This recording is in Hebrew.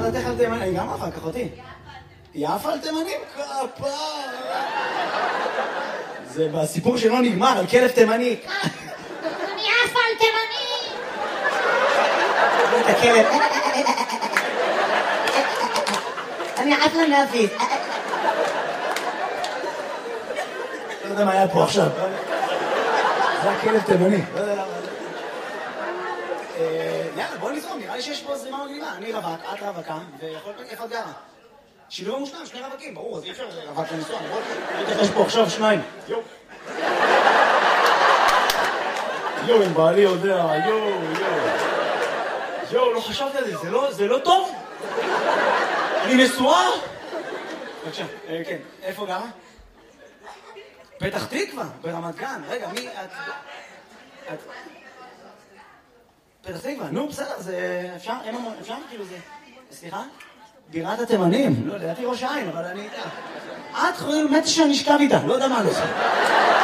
דעתך על תימנים? אני גם אחר כך אותי. יפה על תימנים? כפה. זה בסיפור שלא נגמר, על כלב תימני. אני יפה על תימנים! את הכלב. אני עפה להפיס. לא יודע מה היה פה עכשיו. זה הכלב תימני. לא יודע למה. יאללה, בוא נזרום, נראה לי שיש פה זרימה מגניבה. אני רווק, את רווקה, ויכול להיות איפה את גרה. שילוב המושלם, שני רווקים, ברור, אז אי אפשר רווק לנסוע, נכון? יש פה עכשיו שניים. יואו, אם בעלי יודע, יואו, לא חשבתי על זה, זה לא טוב? אני נשואה? בבקשה, כן, איפה גרה? פתח תקווה, ברמת גן, רגע, מי את... פתח תקווה, נו בסדר, זה אפשר כאילו זה... סליחה? בירת התימנים, לא, לדעתי ראש העין, אבל אני... את חושבת שאני אשכב איתה, לא יודע מה אני עושה.